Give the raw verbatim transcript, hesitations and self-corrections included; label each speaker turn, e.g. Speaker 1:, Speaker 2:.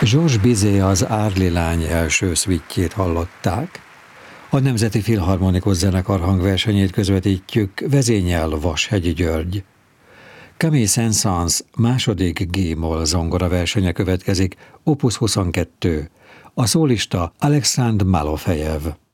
Speaker 1: Georges Bizet az Árli lány első szvittjét hallották. A Nemzeti Filharmonikus Zenekar hangversenyét közvetítjük, vezényel Vashegyi György. Camille Saint-Saëns második G-moll zongora versenye következik, opus huszonkettő. A szólista Alekszandr Malofejev.